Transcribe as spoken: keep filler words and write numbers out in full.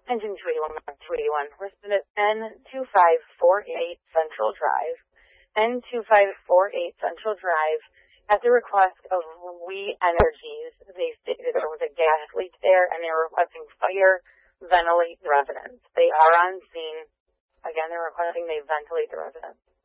Engine two eighty-one, two eighty-one, listed at N two five four eight Central Drive. N two five four eight Central Drive, at the request of We Energies, they stated there was a gas leak there and they were requesting fire ventilate the residence. They are on scene. Again, they're requesting they ventilate the residence.